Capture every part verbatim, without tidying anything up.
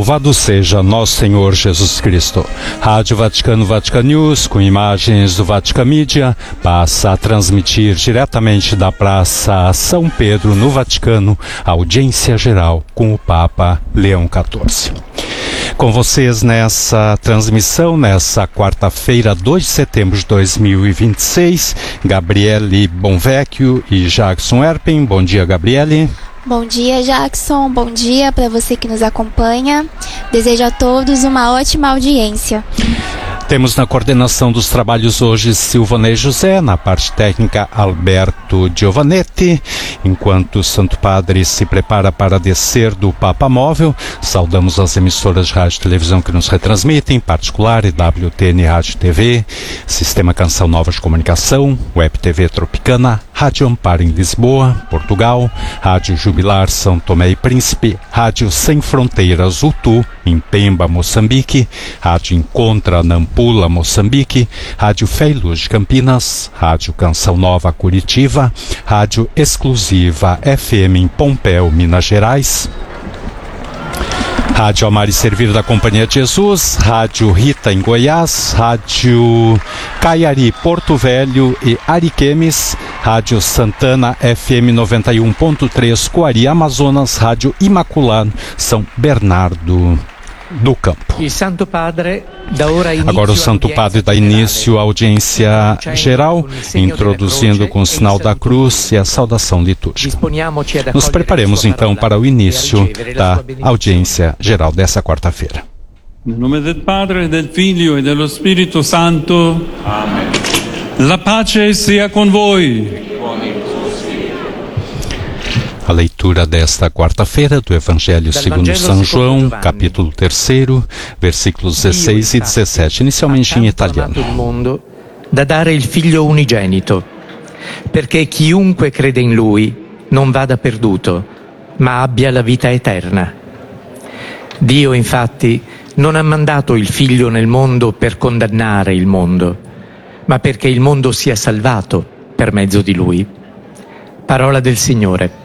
Louvado seja Nosso Senhor Jesus Cristo. Rádio Vaticano, Vatican News, com imagens do Vatican Media, passa a transmitir diretamente da Praça São Pedro, no Vaticano, a audiência geral com o Papa Leão quatorze. Com vocês nessa transmissão, nessa quarta-feira, dois de setembro de dois mil e vinte e seis, Gabriele Bonvecchio e Jackson Erpen. Bom dia, Gabriele. Bom dia, Jackson. Bom dia para você que nos acompanha. Desejo a todos uma ótima audiência. Temos na coordenação dos trabalhos hoje Silvanei José, na parte técnica Alberto Giovanetti. Enquanto o Santo Padre se prepara para descer do Papa Móvel, saudamos as emissoras de rádio e televisão que nos retransmitem, em particular W T N Rádio e T V, Sistema Canção Nova de Comunicação, Web T V Tropicana, Rádio Amparo em Lisboa, Portugal, Rádio Jubilar São Tomé e Príncipe, Rádio Sem Fronteiras Utu, em Pemba, Moçambique, Rádio Encontra Nampula, Moçambique, Rádio Fé e Luz de Campinas, Rádio Canção Nova Curitiba, Rádio Exclusiva F M em Pompéu, Minas Gerais, Rádio Amar e Servir da Companhia de Jesus, Rádio Rita em Goiás, Rádio Caiari Porto Velho e Ariquemes, Rádio Santana F M noventa e um ponto três Coari Amazonas, Rádio Imaculado São Bernardo do Campo. Agora o Santo Padre dá início à audiência geral, introduzindo com o sinal da cruz e a saudação litúrgica. Nos preparemos então para o início da audiência geral dessa quarta-feira. Em nome do Padre, do Filho e do Espírito Santo. Amém. La pace sia con voi. A leitura desta quarta-feira do Evangelho segundo São João, capítulo terceiro, versículos dezesseis e dezessete, inicialmente em italiano. Da dare il figlio unigenito, perché chiunque crede in lui non vada perduto, ma abbia la vita eterna. Dio, infatti, non ha mandato il figlio nel mondo per condannare il mondo, ma perché il mondo sia salvato per mezzo di lui. Parola del Signore.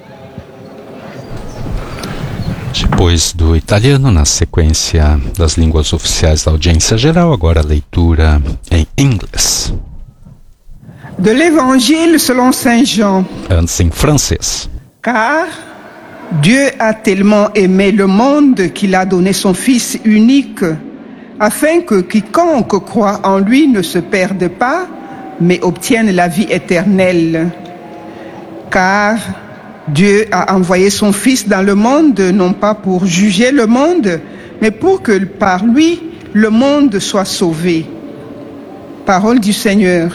Depois do italiano, na sequência das línguas oficiais da audiência geral, agora a leitura em inglês. De l'Évangile selon Saint Jean. Antes em francês. Car Dieu a tellement aimé le monde qu'il a donné son Fils unique, afin que quiconque croit en lui ne se perde pas, mais obtienne la vie éternelle. Car Dieu a envoyé son Fils dans le monde, non pas pour juger le monde, mais pour que par lui, le monde soit sauvé. Parole du Seigneur.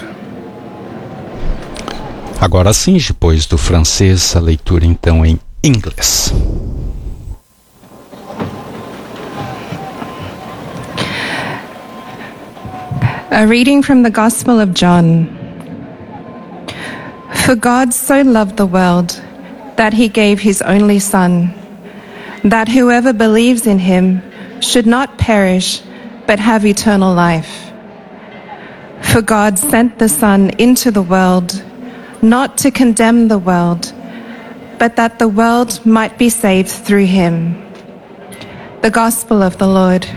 Agora sim, depois do francês, a leitura então em inglês. A reading from the Gospel of John. For God so loved the world that he gave his only Son, that whoever believes in him should not perish, but have eternal life. For God sent the Son into the world, not to condemn the world, but that the world might be saved through him. The Gospel of the Lord.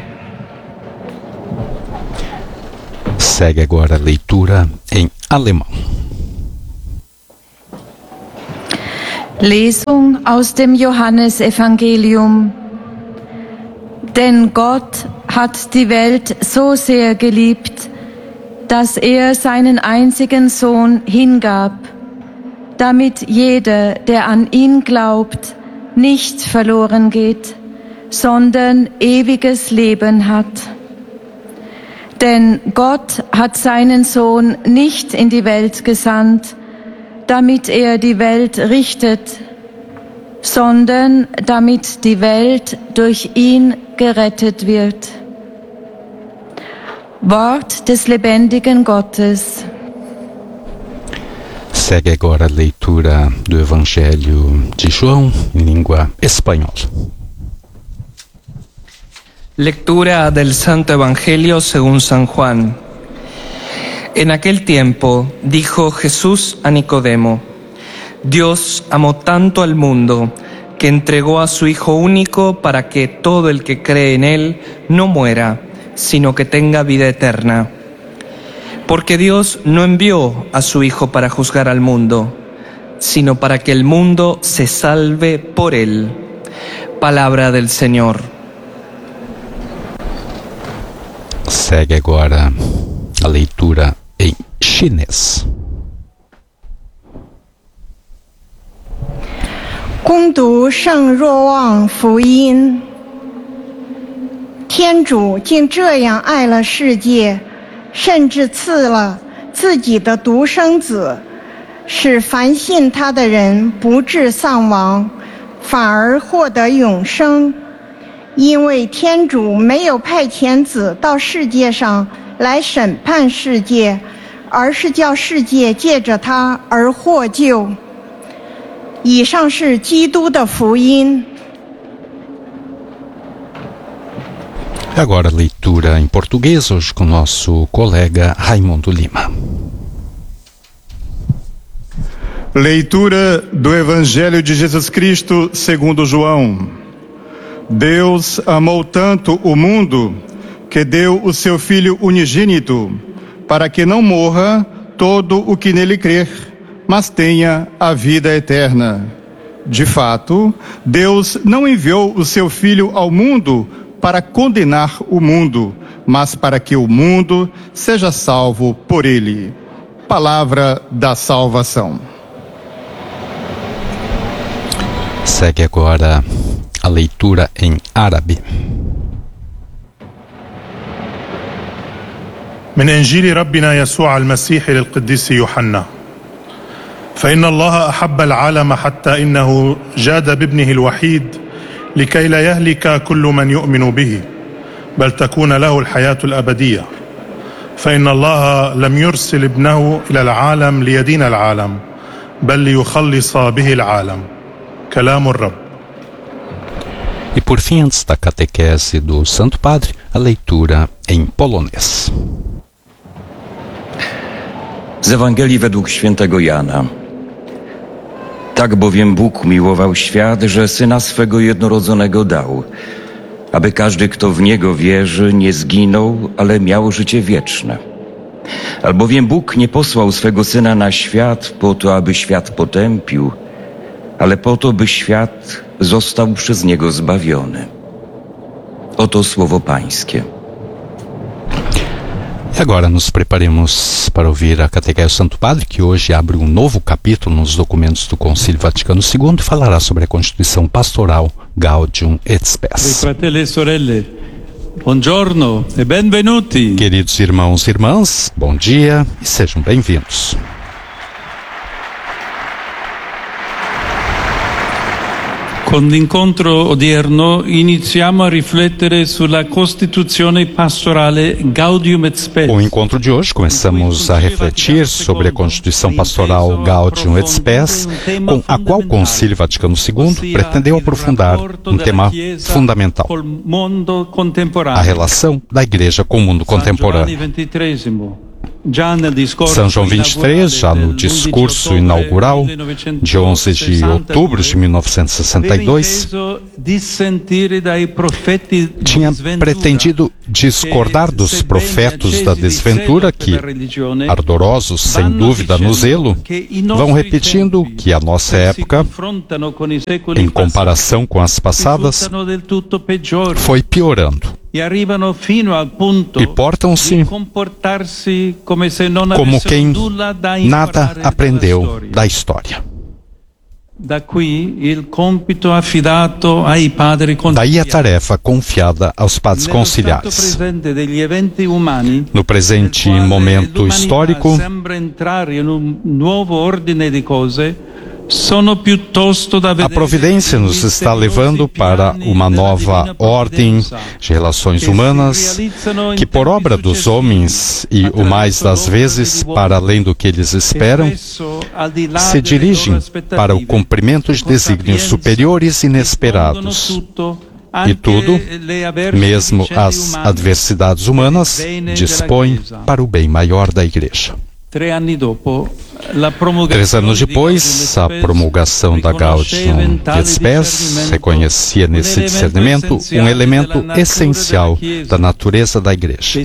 Segue agora a leitura em alemão. Lesung aus dem Johannesevangelium. Denn Gott hat die Welt so sehr geliebt, dass er seinen einzigen Sohn hingab, damit jeder, der an ihn glaubt, nicht verloren geht, sondern ewiges Leben hat. Denn Gott hat seinen Sohn nicht in die Welt gesandt, damit er die Welt richtet, sondern damit die Welt durch ihn gerettet wird. Wort des lebendigen Gottes. Segue agora a leitura do Evangelho de João em língua espanhola. Lectura del Santo Evangelio según San Juan. En aquel tiempo dijo Jesús a Nicodemo: Dios amó tanto al mundo que entregó a su Hijo único para que todo el que cree en Él no muera, sino que tenga vida eterna. Porque Dios no envió a su Hijo para juzgar al mundo, sino para que el mundo se salve por Él. Palabra del Senhor. Segue agora a leitura em chinês. 恭读圣若望福音。天主竟这样爱了世界，甚至赐了自己的独生子，使凡信他的人不致丧亡，反而获得永生。因为天主没有派遣子到世界上来审判世界，而是叫世界借着他而获救。以上是基督的福音。 E agora a leitura em português, hoje com o nosso colega Raimundo Lima. Leitura do Evangelho de Jesus Cristo segundo João. Deus amou tanto o mundo que deu o seu Filho unigênito, para que não morra todo o que nele crer, mas tenha a vida eterna. De fato, Deus não enviou o seu Filho ao mundo para condenar o mundo, mas para que o mundo seja salvo por ele. Palavra da salvação. Segue agora a leitura em árabe. من إنجيل ربنا يسوع المسيح للقديس يوحنا. فإن الله أحب العالم حتى إنه جاد بابنه الوحيد لكي لا يهلك كل من يؤمن به بل تكون له الحياة الأبدية. فإن الله لم يرسل ابنه إلى العالم ليدين العالم بل ليخلص به العالم. كلام الرب. E por fim, antes da catequese do Santo Padre, a leitura em polonês. Z Ewangelii według świętego Jana. Tak bowiem Bóg miłował świat, że Syna swego jednorodzonego dał, aby każdy, kto w Niego wierzy, nie zginął, ale miał życie wieczne. Albowiem Bóg nie posłał swego Syna na świat po to, aby świat potępił, ale po to, by świat został przez Niego zbawiony. Oto słowo Pańskie. E agora nos preparemos para ouvir a catequese do Santo Padre, que hoje abre um novo capítulo nos documentos do Concílio Vaticano segundo e falará sobre a Constituição Pastoral Gaudium et Spes. Fratelli e sorelle, buongiorno e benvenuti. Queridos irmãos e irmãs, bom dia e sejam bem-vindos. Con l'incontro odierno iniziamo a riflettere sulla Costituzione pastorale Gaudium et Spes. Com o encontro de hoje, começamos a refletir sobre a Constituição Pastoral Gaudium et Spes, com a qual o Concílio Vaticano segundo pretendeu aprofundar um tema fundamental: a relação da Igreja com o mundo contemporâneo. São João vinte e três, já no discurso inaugural de onze de outubro de mil novecentos e sessenta e dois, tinha pretendido discordar dos profetas da desventura que, ardorosos sem dúvida no zelo, vão repetindo que a nossa época, em comparação com as passadas, foi piorando. E portam-se como quem nada aprendeu da história. Daí a tarefa confiada aos padres conciliares. No presente momento histórico, a providência nos está levando para uma nova ordem de relações humanas que, por obra dos homens e o mais das vezes para além do que eles esperam, se dirigem para o cumprimento de desígnios superiores e inesperados. E tudo, mesmo as adversidades humanas, dispõe para o bem maior da Igreja. Três anos depois, a promulgação da Gaudium et Spes reconhecia nesse discernimento um elemento essencial da natureza da Igreja,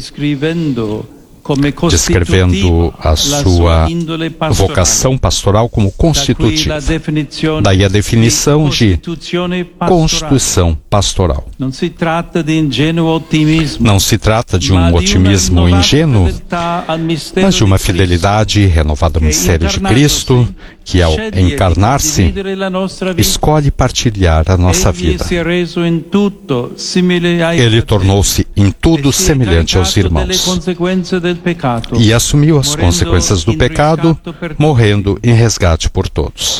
descrevendo a sua vocação pastoral como constitutiva. Daí a definição de Constituição Pastoral. Não se trata de um otimismo ingênuo, mas de uma fidelidade renovada ao mistério de Cristo, que ao encarnar-se, escolhe partilhar a nossa vida. Ele tornou-se em tudo semelhante aos irmãos e assumiu as consequências do pecado, morrendo em resgate por todos.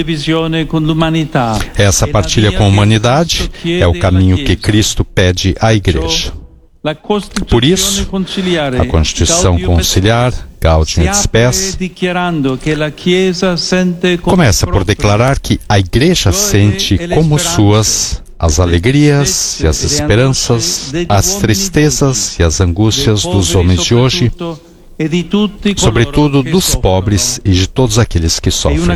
Essa partilha com a humanidade é o caminho que Cristo pede à Igreja. Por isso, a Constituição Conciliar, Gaudium et Spes, começa por declarar que a Igreja sente como suas as alegrias e as esperanças, as tristezas e as angústias dos homens de hoje, sobretudo dos pobres e de todos aqueles que sofrem.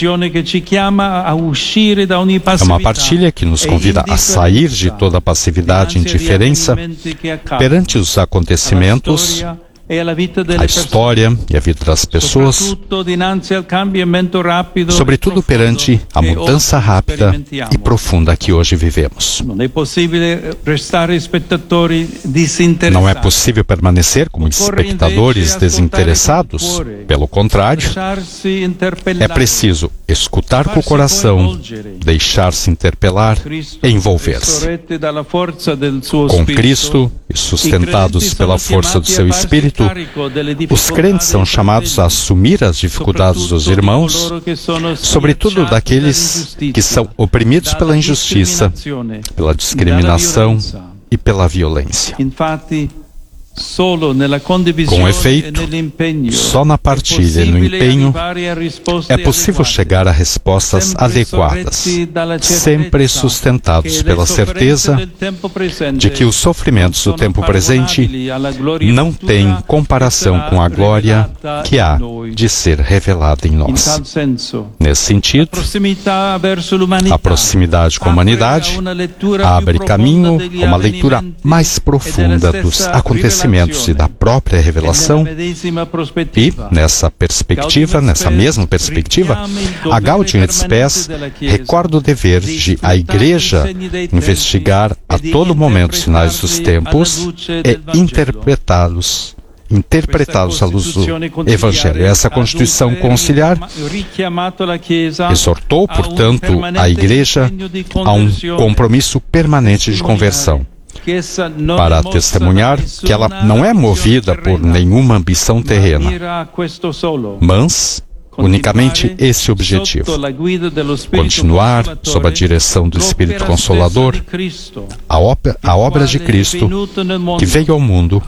É uma partilha que nos convida a sair de toda a passividade e indiferença perante os acontecimentos, a história e a vida das pessoas, sobretudo perante a mudança rápida e profunda que hoje vivemos. Não é possível permanecer como espectadores desinteressados. Pelo contrário, é preciso escutar com o coração, deixar-se interpelar e envolver-se. Com Cristo e sustentados pela força do seu Espírito, os crentes são chamados a assumir as dificuldades dos irmãos, sobretudo daqueles que são oprimidos pela injustiça, pela discriminação e pela violência. Com efeito, só na partilha e no empenho é possível chegar a respostas adequadas, sempre sustentados pela certeza de que os sofrimentos do tempo presente não têm comparação com a glória que há de ser revelada em nós. Nesse sentido, a proximidade com a humanidade abre caminho a uma leitura mais profunda dos acontecimentos e da própria revelação, e nessa perspectiva, nessa mesma perspectiva, a Gaudium et Spes recorda o dever de a Igreja investigar a todo momento os sinais dos tempos e interpretá-los interpretá-los à luz do Evangelho. Essa Constituição Conciliar exortou, portanto, a Igreja a um compromisso permanente de conversão, para testemunhar que ela não é movida por nenhuma ambição terrena, mas unicamente esse objetivo: continuar sob a direção do Espírito Consolador a, a obra de Cristo, que veio ao mundo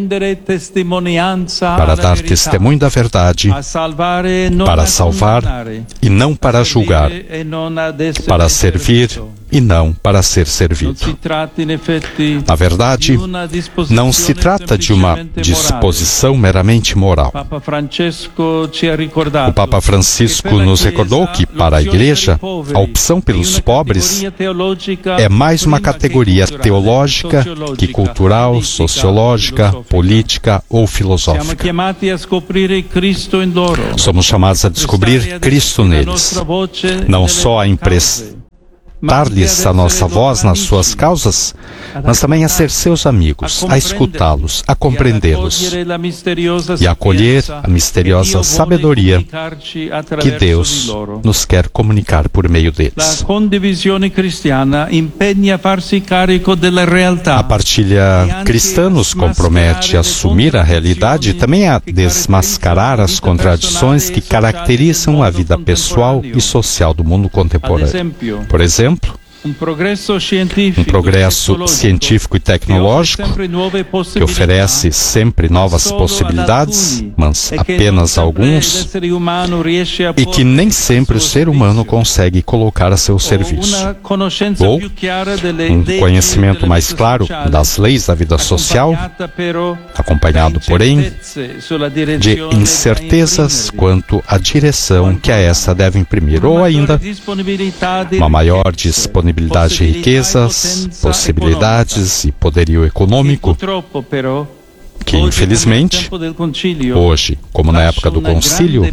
para dar testemunho da verdade, para salvar e não para julgar, para servir e não para ser servido. Na verdade, não se trata de uma disposição meramente moral. O Papa Francisco nos recordou que, para a Igreja, a opção pelos pobres é mais uma categoria teológica que cultural, sociológica, política ou filosófica. Somos chamados a descobrir Cristo neles, não só a impressão dar-lhes a nossa voz nas suas causas, mas também a ser seus amigos, a escutá-los, a compreendê-los e a acolher a misteriosa sabedoria que Deus nos quer comunicar por meio deles. A partilha cristã nos compromete a assumir a realidade e também a desmascarar as contradições que caracterizam a vida pessoal e social do mundo contemporâneo. Por exemplo, um progresso um progresso científico e tecnológico que oferece sempre novas possibilidades, mas apenas alguns, e que nem sempre o ser humano consegue colocar a seu serviço. Ou um conhecimento mais claro das leis da vida social, acompanhado, porém, de incertezas quanto à direção que a essa deve imprimir, ou ainda uma maior disponibilidade de riquezas, possibilidades e poderio econômico, que infelizmente, hoje, como na época do concílio,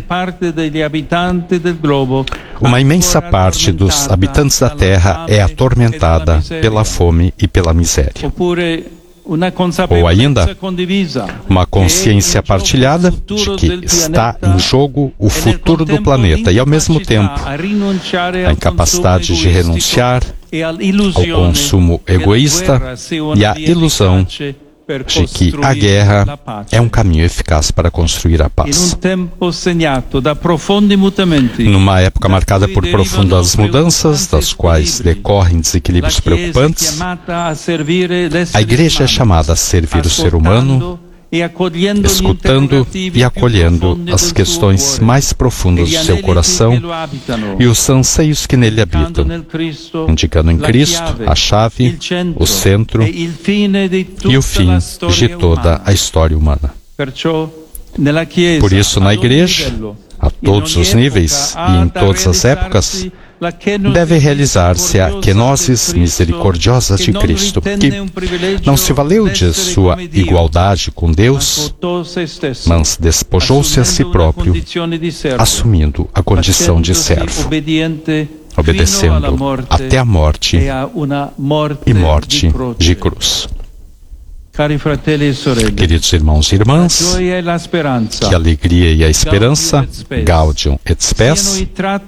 uma imensa parte dos habitantes da Terra é atormentada pela fome e pela miséria. Ou ainda, uma consciência partilhada de que está em jogo o futuro do planeta e, ao mesmo tempo, a incapacidade de renunciar ao consumo egoísta e à ilusão de que a guerra é um caminho eficaz para construir a paz. Numa época marcada por profundas mudanças, das quais decorrem desequilíbrios preocupantes, a Igreja é chamada a servir o ser humano, escutando e acolhendo as questões mais profundas do seu coração e os anseios que nele habitam, indicando em Cristo a chave, o centro e o fim de toda a história humana. Por isso, na Igreja, a todos os níveis e em todas as épocas, deve realizar-se a kenosis misericordiosa de Cristo, que não se valeu de sua igualdade com Deus, mas despojou-se a si próprio, assumindo a condição de servo, obedecendo até a morte e morte de cruz. Queridos irmãos e irmãs, que a alegria e a esperança, Gaudium et Spes,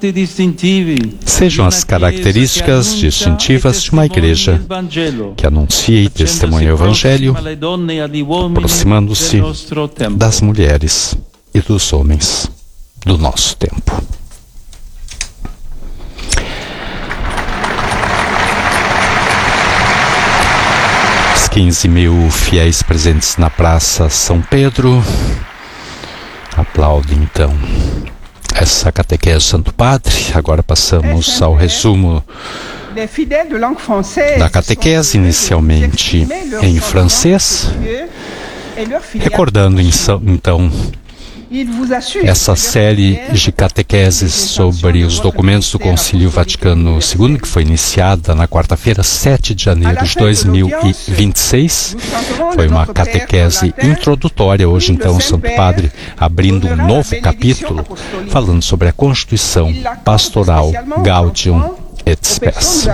sejam as características distintivas de uma igreja que anuncia e testemunha o Evangelho, aproximando-se das mulheres e dos homens do nosso tempo. quinze mil fiéis presentes na Praça São Pedro aplaudem então essa catequese do Santo Padre. Agora passamos ao resumo da catequese, inicialmente em francês, recordando então essa série de catequeses sobre os documentos do Concílio Vaticano segundo, que foi iniciada na quarta-feira, sete de janeiro de dois mil e vinte e seis. Foi uma catequese introdutória. Hoje, então, o Santo Padre abrindo um novo capítulo, falando sobre a Constituição Pastoral Gaudium et Spes.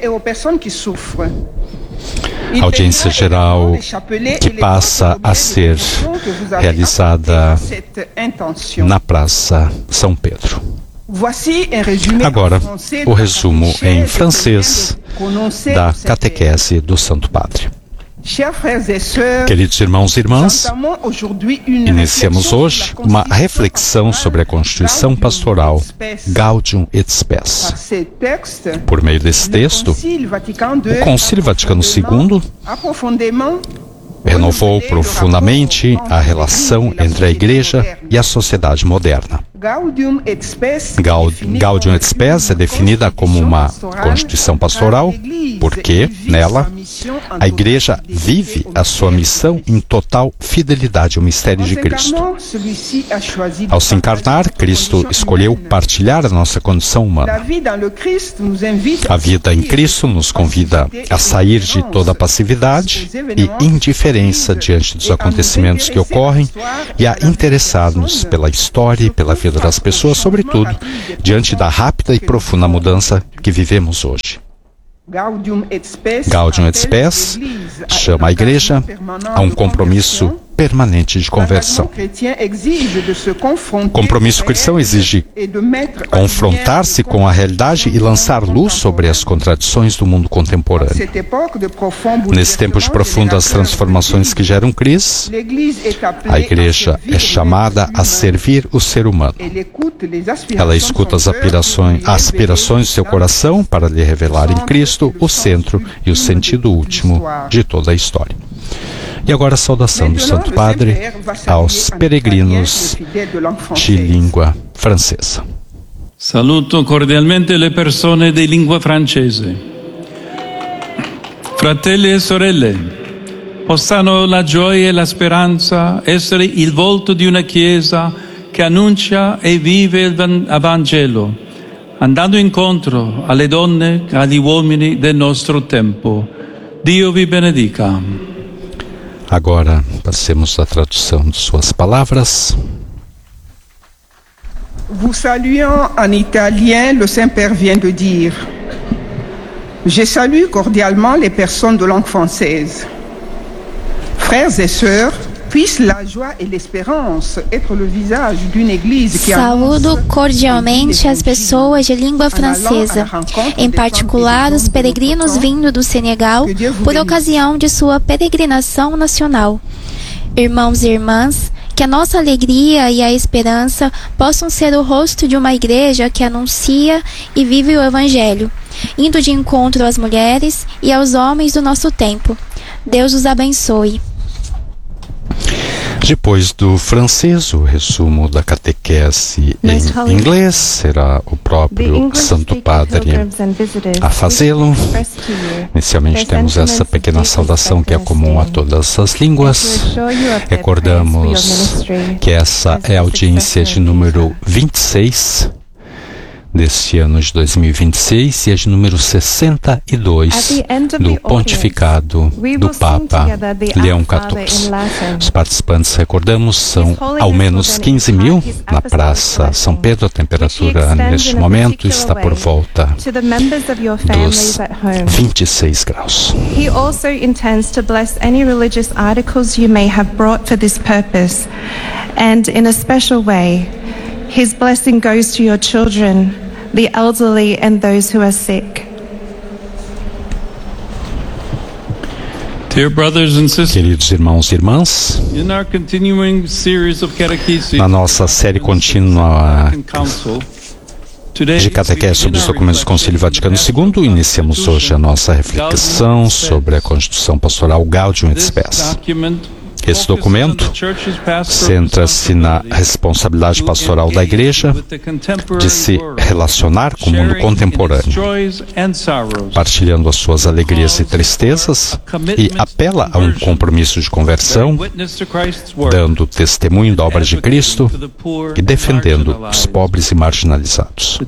Audiência geral que passa a ser realizada na Praça São Pedro. Agora, o resumo em francês da catequese do Santo Padre. Queridos irmãos e irmãs, iniciamos hoje uma reflexão sobre a Constituição Pastoral Gaudium et Spes. Por meio desse texto, o Concílio Vaticano segundo renovou profundamente a relação entre a Igreja e a sociedade moderna. Gaudium et Spes é definida como uma Constituição pastoral porque, nela, a Igreja vive a sua missão em total fidelidade ao mistério de Cristo. Ao se encarnar, Cristo escolheu partilhar a nossa condição humana. A vida em Cristo nos convida a sair de toda a passividade e indiferença diante dos acontecimentos que ocorrem e a interessar-nos pela história e pela vida das pessoas, sobretudo diante da rápida e profunda mudança que vivemos hoje. Gaudium et Spes chama a Igreja a um compromisso permanente de conversão. O compromisso cristão exige confrontar-se com a realidade e lançar luz sobre as contradições do mundo contemporâneo. Nesse tempo de profundas transformações que geram crise, a Igreja é chamada a servir o ser humano. Ela escuta as aspirações, aspirações do seu coração para lhe revelar em Cristo o centro e o sentido último de toda a história. E agora a saudação do Santo Padre aos peregrinos de língua francesa. Saluto cordialmente le persone di lingua francese. Fratelli e sorelle, possano la gioia e la speranza essere il volto di una Chiesa che annuncia e vive il Vangelo, andando incontro alle donne e agli uomini del nostro tempo. Dio vi benedica. Agora, passemos à tradução de suas palavras. Vous saluant en italien, le Saint-Père vient de dire: Je salue cordialement les personnes de langue française. Frères et sœurs, puisse la joie et l'espérance être le visage d'une église qui Saúdo cordialmente as pessoas de língua francesa, em particular os peregrinos vindo do Senegal por ocasião de sua peregrinação nacional. Irmãos e irmãs, que a nossa alegria e a esperança possam ser o rosto de uma igreja que anuncia e vive o Evangelho, indo de encontro às mulheres e aos homens do nosso tempo. Deus os abençoe. Depois do francês, o resumo da catequese em inglês será o próprio Santo Padre a fazê-lo. Inicialmente temos essa pequena saudação que é comum a todas as línguas. Recordamos que essa é a audiência de número vinte e seis deste ano de dois mil e vinte e seis e é de número sessenta e dois do pontificado do Papa Leão quatorze. Os participantes, recordamos, são ao menos quinze mil na Praça São Pedro. A temperatura neste momento está por volta dos vinte e seis graus. He also intends to bless any religious articles you may have brought for this purpose. And in a special way, his blessing goes to your children, the elderly and those who are sick. Dear brothers and sisters, queridos irmãos e irmãs, in our continuing series of catechesis, na nossa série contínua de catequese sobre os documentos do Concílio Vaticano segundo, iniciamos hoje a nossa reflexão sobre a Constituição Pastoral Gaudium et Spes. Esse documento centra-se na responsabilidade pastoral da Igreja de se relacionar com o mundo contemporâneo, partilhando as suas alegrias e tristezas, e apela a um compromisso de conversão, dando testemunho da obra de Cristo e defendendo os pobres e marginalizados.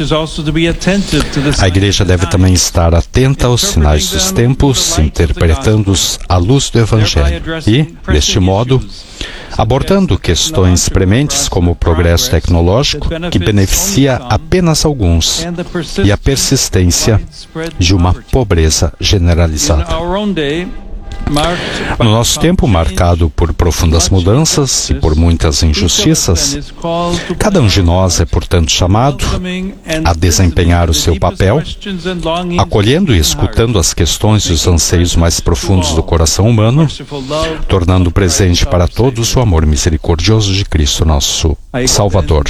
A Igreja deve também estar atenta aos sinais dos tempos, interpretando-os à luz do Evangelho e, deste modo, abordando questões prementes como o progresso tecnológico, que beneficia apenas alguns, e a persistência de uma pobreza generalizada. No nosso tempo, marcado por profundas mudanças e por muitas injustiças, cada um de nós é, portanto, chamado a desempenhar o seu papel, acolhendo e escutando as questões e os anseios mais profundos do coração humano, tornando presente para todos o amor misericordioso de Cristo, nosso Salvador.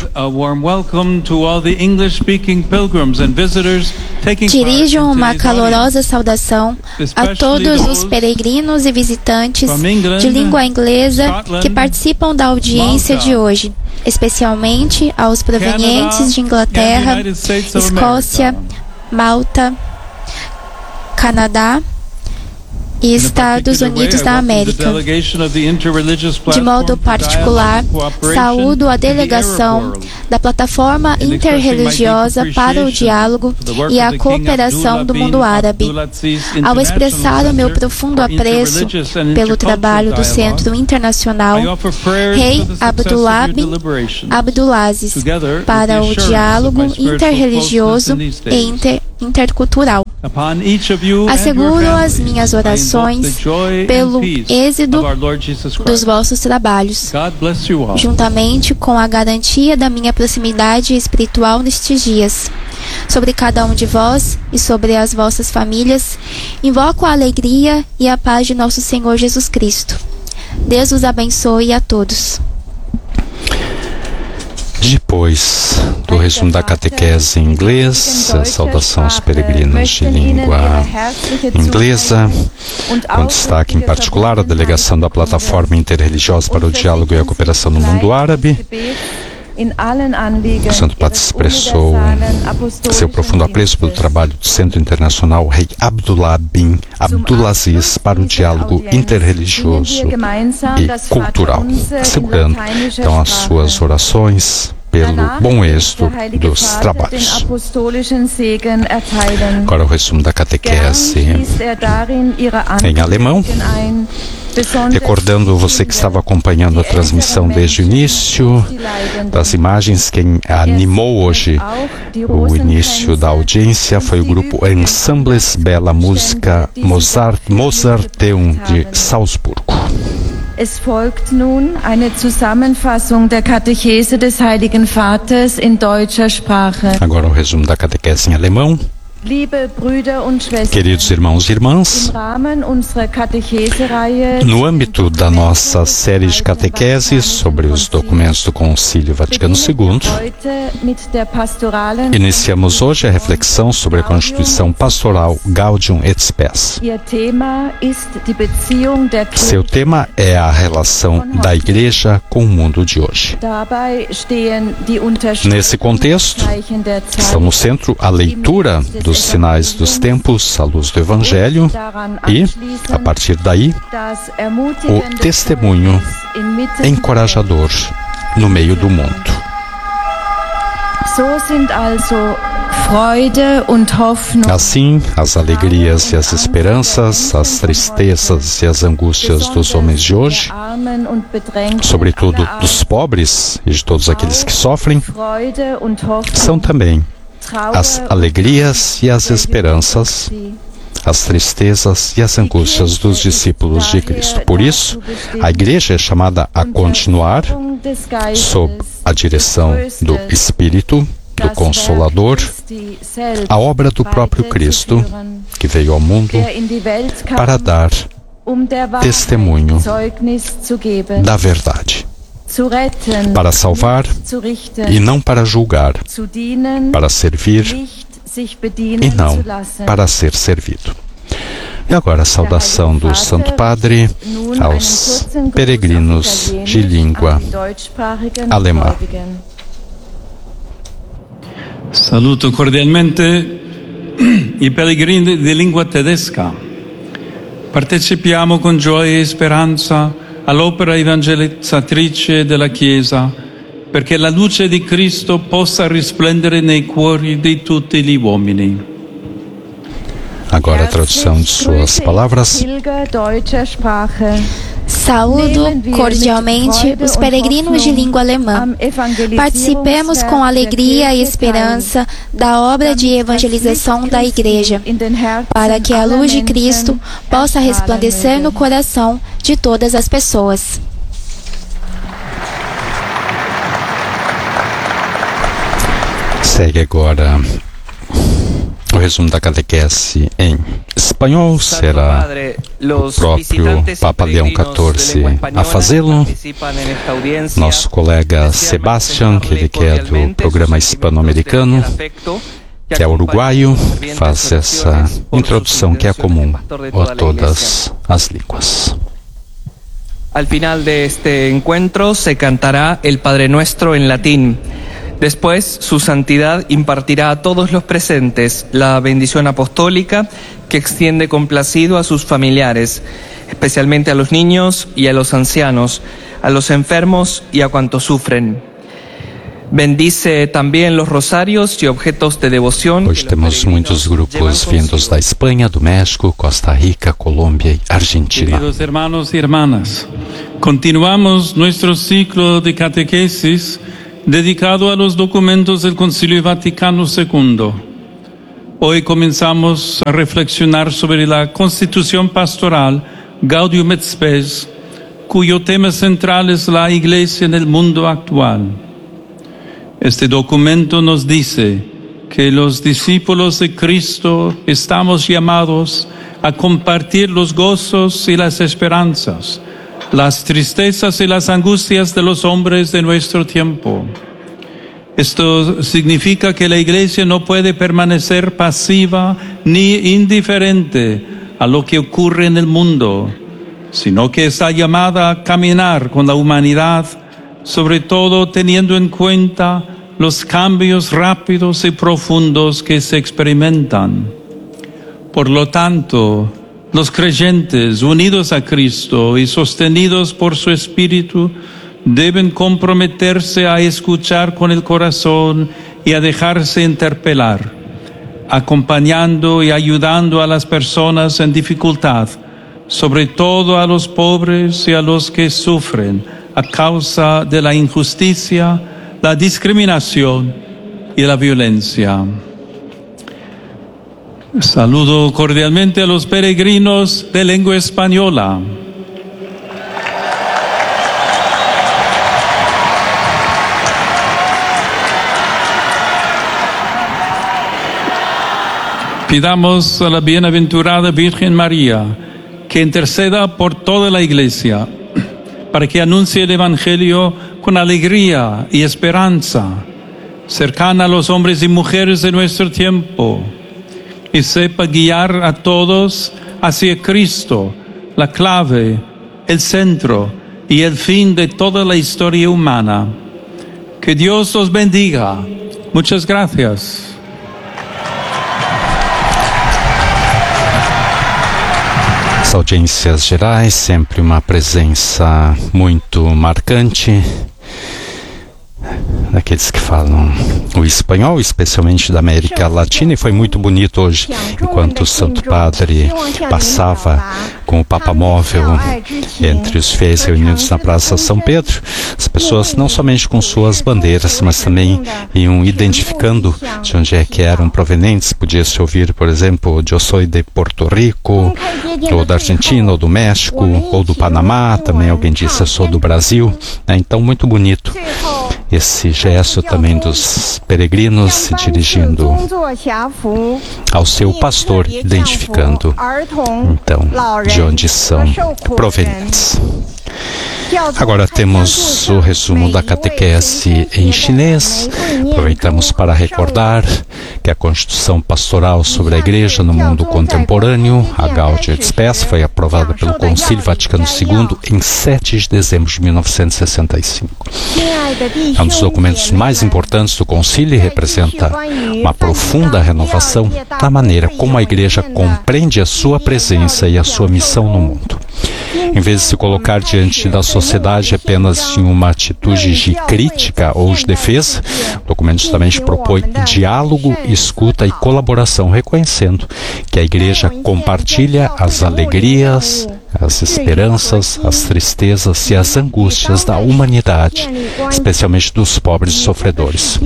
Dirijo uma calorosa saudação a todos os peregrinos e visitantes de língua inglesa que participam da audiência de hoje, especialmente aos provenientes de Inglaterra, Escócia, Malta, Canadá e Estados Unidos da América. De modo particular, saúdo a delegação da Plataforma Interreligiosa para o Diálogo e a Cooperação do Mundo Árabe, ao expressar o meu profundo apreço pelo trabalho do Centro Internacional Rei Abdullah Abdulaziz para o diálogo interreligioso e inter intercultural. Asseguro as minhas orações pelo êxito dos vossos trabalhos, juntamente com a garantia da minha proximidade espiritual nestes dias. Sobre cada um de vós e sobre as vossas famílias, invoco a alegria e a paz de nosso Senhor Jesus Cristo. Deus os abençoe a todos. Depois do resumo da catequese em inglês, a saudação aos peregrinos de língua inglesa, com destaque em particular a delegação da Plataforma Interreligiosa para o Diálogo e a Cooperação no Mundo Árabe. O Santo Padre expressou seu profundo apreço pelo trabalho do Centro Internacional Rei Abdullah bin Abdulaziz para o diálogo interreligioso e cultural, assegurando então as suas orações pelo bom êxito dos trabalhos. Agora o resumo da catequese em alemão. Recordando você que estava acompanhando a transmissão desde o início, das imagens, quem animou hoje o início da audiência foi o grupo Ensembles Bela Música Mozart, Mozarteum de Salzburgo. Es folgt nun eine Zusammenfassung der Katechese des Heiligen Vaters in deutscher Sprache. Agora o resumo da catequese em alemão. Queridos irmãos e irmãs, no âmbito da nossa série de catequeses sobre os documentos do Concílio Vaticano segundo, iniciamos hoje a reflexão sobre a Constituição Pastoral Gaudium et Spes. Seu tema é a relação da Igreja com o mundo de hoje. Nesse contexto, estão no centro a leitura dos sinais dos tempos à luz do Evangelho e, a partir daí, o testemunho encorajador no meio do mundo. Assim, as alegrias e as esperanças, as tristezas e as angústias dos homens de hoje, sobretudo dos pobres e de todos aqueles que sofrem, são também as alegrias e as esperanças, as tristezas e as angústias dos discípulos de Cristo. Por isso, a Igreja é chamada a continuar, sob a direção do Espírito, do Consolador, a obra do próprio Cristo, que veio ao mundo para dar testemunho da verdade, para salvar e não para julgar, para servir e não para ser servido. E agora a saudação do Santo Padre aos peregrinos de língua alemã. Saluto cordialmente i pellegrini di lingua tedesca. Partecipiamo con gioia e speranza all'opera evangelizzatrice della Chiesa, perché la luce di Cristo possa risplendere nei cuori di tutti gli uomini. Agora a tradução de suas palavras. Saúdo cordialmente os peregrinos de língua alemã. Participemos com alegria e esperança da obra de evangelização da Igreja, para que a luz de Cristo possa resplandecer no coração de todas as pessoas. Segue agora o resumo da catequese em espanhol. Será o próprio Papa Leão quatorze a fazê-lo. Nosso colega Sebastián, que ele que é do programa hispano-americano, que é uruguaio, faz essa introdução que é comum a todas as línguas. Al final de este encuentro se cantará el Padre Nuestro en latín. Después, su santidad impartirá a todos los presentes la bendición apostólica que extiende complacido a sus familiares, especialmente a los niños y a los ancianos, a los enfermos y a cuantos sufren. Bendice también los rosarios y objetos de devoción. Hoje temos muitos grupos vindos da Espanha, do México, Costa Rica, Colômbia e Argentina. Queridos hermanos y hermanas, continuamos nuestro ciclo de catequesis dedicado a los documentos del Concilio Vaticano segundo. Hoy comenzamos a reflexionar sobre la Constitución Pastoral Gaudium et Spes, cuyo tema central es la Iglesia en el mundo actual. Este documento nos dice que los discípulos de Cristo estamos llamados a compartir los gozos y las esperanzas, las tristezas y las angustias de los hombres de nuestro tiempo. Esto significa que la Iglesia no puede permanecer pasiva ni indiferente a lo que ocurre en el mundo, sino que está llamada a caminar con la humanidad, sobre todo teniendo en cuenta los cambios rápidos y profundos que se experimentan. Por lo tanto, los creyentes unidos a Cristo y sostenidos por su Espíritu deben comprometerse a escuchar con el corazón y a dejarse interpelar, acompañando y ayudando a las personas en dificultad, sobre todo a los pobres y a los que sufren a causa de la injusticia, la discriminación y la violencia. Saludo cordialmente a los peregrinos de lengua española. Pidamos a la bienaventurada Virgen María que interceda por toda la Iglesia para que anuncie el Evangelio con alegría y esperanza, cercana a los hombres y mujeres de nuestro tiempo, y sepa guiar a todos hacia Cristo, la clave, el centro y el fin de toda la historia humana. Que Dios los bendiga. Muchas gracias. As audiências gerais, sempre uma presença muito marcante daqueles que falam o espanhol, especialmente da América Latina, e foi muito bonito hoje, enquanto o Santo Padre passava com o Papa Móvel entre os fiéis reunidos na Praça São Pedro, as pessoas não somente com suas bandeiras, mas também iam identificando de onde é que eram provenientes. Podia-se ouvir, por exemplo, eu sou de Porto Rico, ou da Argentina, ou do México, ou do Panamá, também alguém disse eu sou do Brasil, né? Então muito bonito esse gesto também dos peregrinos se dirigindo ao seu pastor, identificando então de onde são provenientes. Agora temos o resumo da catequese em chinês. Aproveitamos para recordar que a Constituição Pastoral sobre a Igreja no Mundo Contemporâneo, a Gaudium et Spes, foi aprovada pelo Concílio Vaticano segundo em sete de dezembro de mil novecentos e sessenta e cinco. É um dos documentos mais importantes do Concílio e representa uma profunda renovação da maneira como a Igreja compreende a sua presença e a sua missão no mundo. Em vez de se colocar diante da sociedade apenas em uma atitude de crítica ou de defesa, o documento justamente propõe diálogo, escuta e colaboração, reconhecendo que a Igreja compartilha as alegrias, as esperanças, as tristezas e as angústias da humanidade, especialmente dos pobres e sofredores.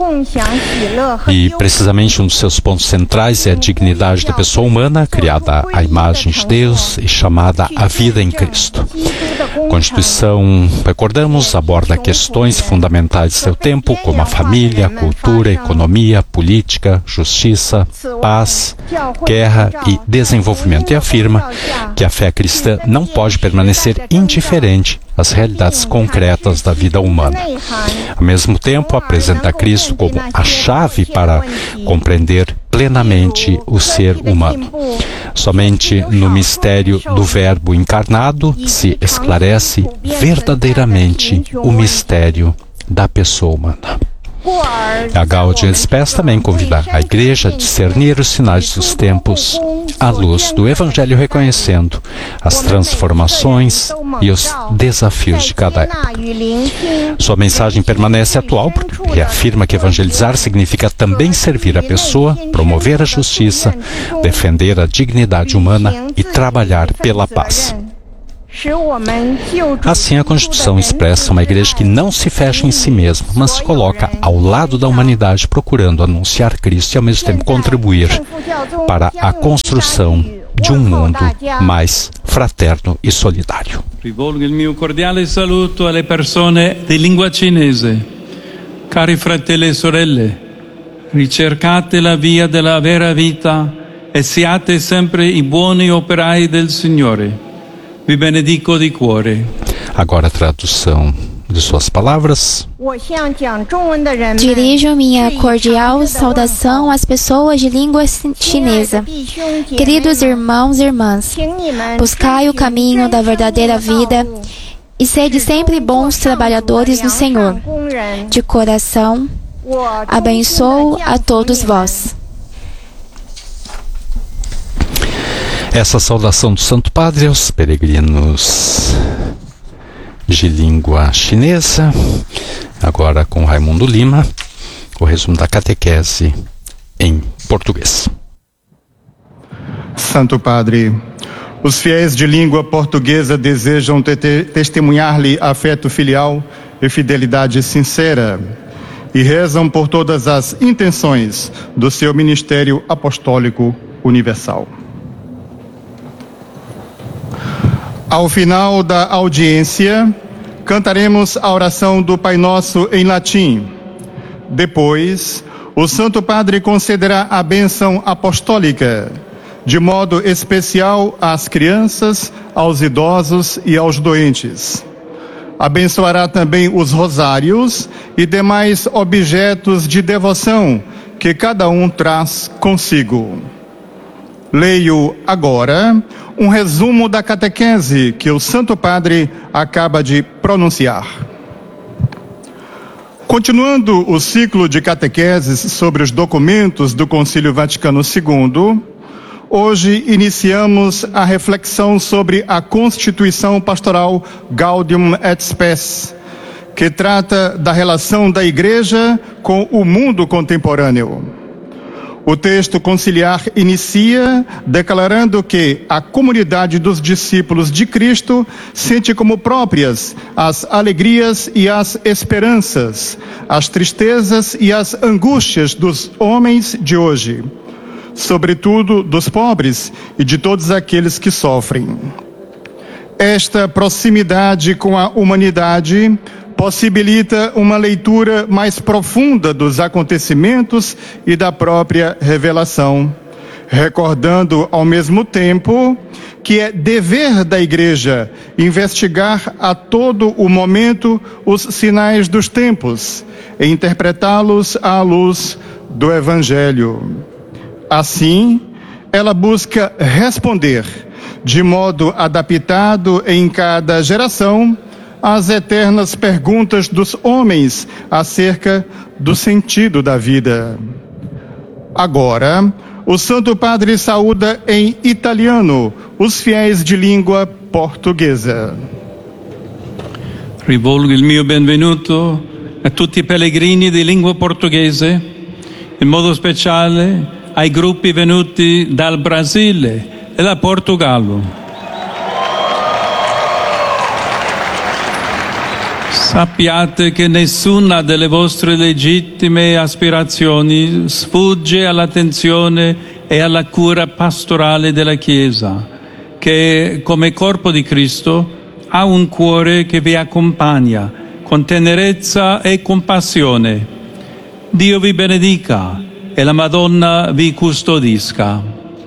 E precisamente um dos seus pontos centrais é a dignidade da pessoa humana, criada à imagem de Deus e chamada à vida em Cristo. A Constituição, recordamos, aborda questões fundamentais do seu tempo, como a família, a cultura, a economia, a política, justiça, paz, guerra e desenvolvimento, e afirma que a fé cristã não pode permanecer indiferente às realidades concretas da vida humana. Ao mesmo tempo, apresenta Cristo como a chave para compreender plenamente o ser humano. Somente no mistério do Verbo encarnado se esclarece verdadeiramente o mistério da pessoa humana. A Gaudium et Spes também convida a Igreja a discernir os sinais dos tempos à luz do Evangelho, reconhecendo as transformações e os desafios de cada época. Sua mensagem permanece atual porque reafirma que evangelizar significa também servir a pessoa, promover a justiça, defender a dignidade humana e trabalhar pela paz. Assim, a Constituição expressa uma igreja que não se fecha em si mesma, mas se coloca ao lado da humanidade, procurando anunciar Cristo e, ao mesmo tempo, contribuir para a construção de um mundo mais fraterno e solidário. Rivolgo il mio cordiale saluto alle persone di lingua cinese. Cari fratelli e sorelle, ricercate la via della vera vita e siate sempre i buoni operai del Signore. Vi benedico di cuore. Agora a tradução de suas palavras. Dirijo minha cordial saudação às pessoas de língua chinesa. Queridos irmãos e irmãs, buscai o caminho da verdadeira vida e sede sempre bons trabalhadores no Senhor. De coração, abençoo a todos vós. Essa saudação do Santo Padre aos peregrinos de língua chinesa. Agora com Raimundo Lima, o resumo da catequese em português. Santo Padre, os fiéis de língua portuguesa desejam te te testemunhar-lhe afeto filial e fidelidade sincera e rezam por todas as intenções do seu ministério apostólico universal. Ao final da audiência, cantaremos a oração do Pai Nosso em latim. Depois, o Santo Padre concederá a bênção apostólica, de modo especial às crianças, aos idosos e aos doentes. Abençoará também os rosários e demais objetos de devoção que cada um traz consigo. Leio agora um resumo da catequese que o Santo Padre acaba de pronunciar. Continuando o ciclo de catequeses sobre os documentos do Concílio Vaticano segundo, hoje iniciamos a reflexão sobre a Constituição Pastoral Gaudium et Spes, que trata da relação da Igreja com o mundo contemporâneo. O texto conciliar inicia declarando que a comunidade dos discípulos de Cristo sente como próprias as alegrias e as esperanças, as tristezas e as angústias dos homens de hoje, sobretudo dos pobres e de todos aqueles que sofrem. Esta proximidade com a humanidade possibilita uma leitura mais profunda dos acontecimentos e da própria revelação, recordando ao mesmo tempo que é dever da Igreja investigar a todo o momento os sinais dos tempos e interpretá-los à luz do Evangelho. Assim, ela busca responder de modo adaptado em cada geração as eternas perguntas dos homens acerca do sentido da vida. Agora, o Santo Padre saúda em italiano os fiéis de língua portuguesa. Rivolgo il mio benvenuto a tutti i pellegrini di lingua portoghese, in modo speciale ai gruppi venuti dal Brasile e da Portogallo. Sappiate che nessuna delle vostre legittime aspirazioni sfugge all'attenzione e alla cura pastorale della Chiesa, che come corpo di Cristo ha un cuore che vi accompagna con tenerezza e compassione. Dio vi benedica e la Madonna vi custodisca.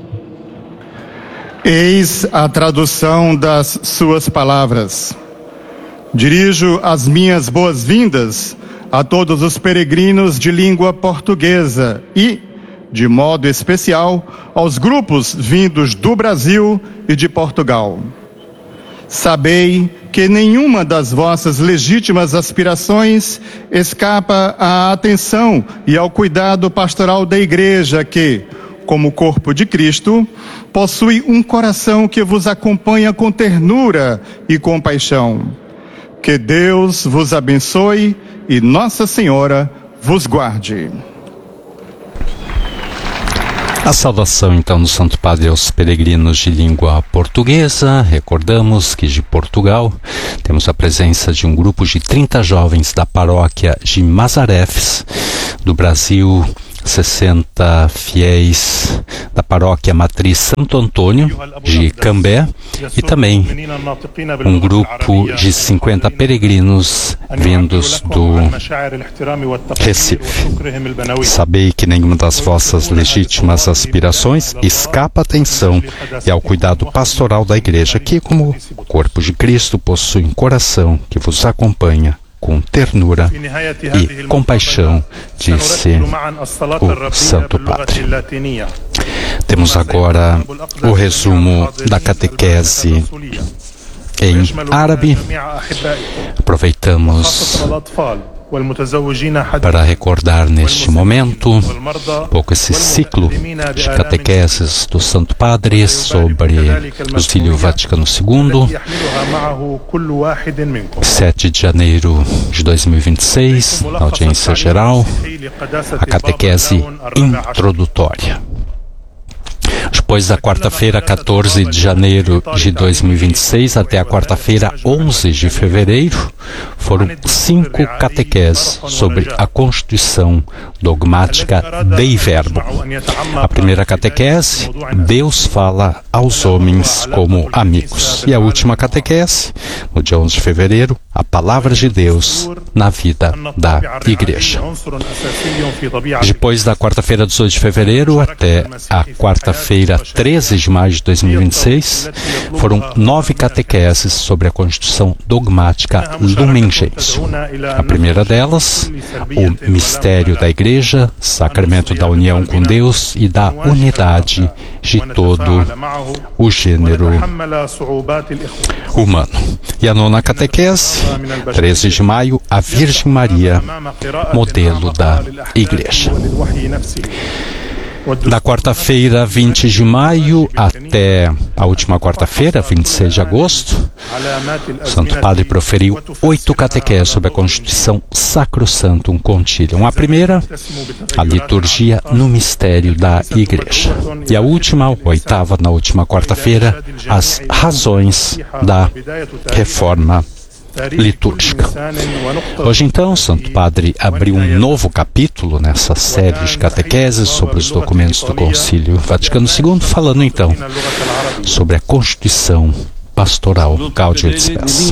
Eis a tradução das suas palavras. Dirijo as minhas boas-vindas a todos os peregrinos de língua portuguesa e, de modo especial, aos grupos vindos do Brasil e de Portugal. Sabei que nenhuma das vossas legítimas aspirações escapa à atenção e ao cuidado pastoral da Igreja que, como corpo de Cristo, possui um coração que vos acompanha com ternura e compaixão. Que Deus vos abençoe e Nossa Senhora vos guarde. A saudação então do Santo Padre aos peregrinos de língua portuguesa. Recordamos que de Portugal temos a presença de um grupo de trinta jovens da paróquia de Mazarefes, do Brasil sessenta fiéis da paróquia Matriz Santo Antônio de Cambé e também um grupo de cinquenta peregrinos vindos do Recife. Sabei que nenhuma das vossas legítimas aspirações escapa à atenção e ao cuidado pastoral da Igreja, que, como o corpo de Cristo, possui um coração que vos acompanha com ternura e compaixão, disse o Santo Padre. Temos agora o resumo da catequese em árabe. Aproveitamos para recordar neste momento um pouco esse ciclo de catequeses do Santo Padre sobre o Concílio Vaticano segundo, sete de janeiro de dois mil e vinte e seis, na audiência geral, a catequese introdutória. Depois da quarta-feira, quatorze de janeiro de dois mil e vinte e seis, até a quarta-feira, onze de fevereiro, foram cinco catequeses sobre a Constituição Dogmática Dei Verbum. A primeira catequese, Deus fala aos homens como amigos. E a última catequese, no dia onze de fevereiro, a Palavra de Deus na vida da Igreja. Depois da quarta-feira, dezoito de fevereiro, até a quarta-feira, treze de maio de dois mil e vinte e seis, foram nove catequeses sobre a Constituição Dogmática Lumen Gentium. A primeira delas, o mistério da Igreja, sacramento da união com Deus e da unidade de todo o gênero humano. E a nona catequese, treze de maio, a Virgem Maria, modelo da Igreja. Da quarta-feira, vinte de maio, até a última quarta-feira, vinte e seis de agosto, o Santo Padre proferiu oito catequeses sobre a Constituição Sacrosantum Concilium. A primeira, a liturgia no mistério da Igreja. E a última, a oitava, na última quarta-feira, as razões da reforma litúrgica. Hoje então, o Santo Padre abriu um novo capítulo nessa série de catequeses sobre os documentos do Concílio Vaticano segundo, falando então sobre a Constituição Pastoral Gaudium et Spes.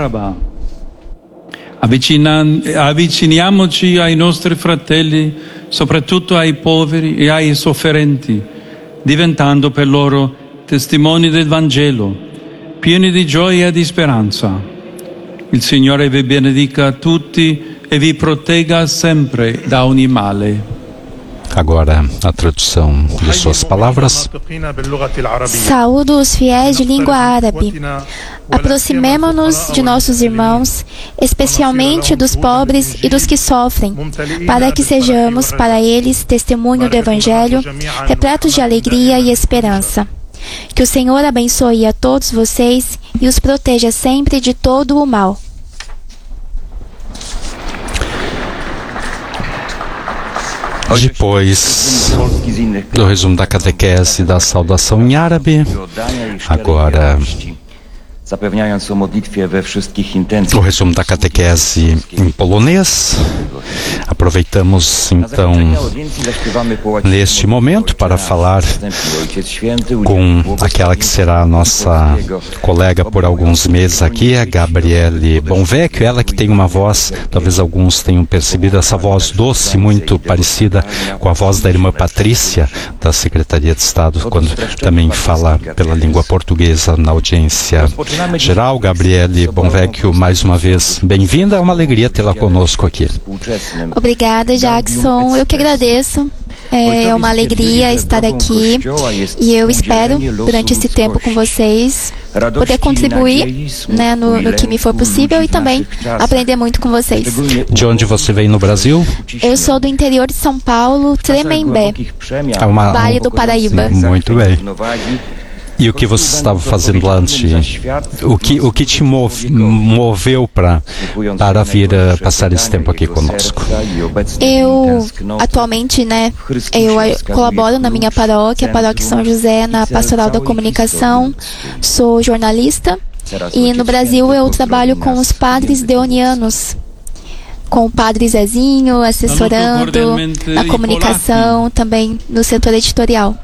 Avviciniamoci ai nostri fratelli, soprattutto ai poveri e ai sofferenti, diventando per loro testimoni del Vangelo, pieni di gioia e di speranza. Il Signore vi benedica tutti e vi protegga sempre da ogni male. Agora a tradução de suas palavras. Saúdo os fiéis de língua árabe. Aproximemo-nos de nossos irmãos, especialmente dos pobres e dos que sofrem, para que sejamos para eles testemunho do Evangelho, repletos de alegria e esperança. Que o Senhor abençoe a todos vocês e os proteja sempre de todo o mal. Depois do resumo da catequese e da saudação em árabe, agora o resumo da catequese em polonês. Aproveitamos então neste momento para falar com aquela que será a nossa colega por alguns meses aqui, a Gabriele Bonvecchio, ela que tem uma voz, talvez alguns tenham percebido, essa voz doce, muito parecida com a voz da irmã Patrícia, da Secretaria de Estado, quando também fala pela língua portuguesa na audiência geral. Gabriele Bonvecchio, mais uma vez, bem-vinda, é uma alegria tê-la conosco aqui. Obrigada, Jackson, eu que agradeço. É uma alegria estar aqui e eu espero, durante esse tempo com vocês, poder contribuir, né, no, no que me for possível e também aprender muito com vocês. De onde você vem no Brasil? Eu sou do interior de São Paulo, Tremembé, é uma, Vale do Paraíba. Muito bem. E o que você estava fazendo lá antes? O que, o que te move, moveu pra, para vir uh, passar esse tempo aqui conosco? Eu, atualmente, né, eu colaboro na minha paróquia, a Paróquia São José, na Pastoral da Comunicação, sou jornalista e no Brasil eu trabalho com os padres deonianos, com o padre Zezinho, assessorando na comunicação, também no setor editorial.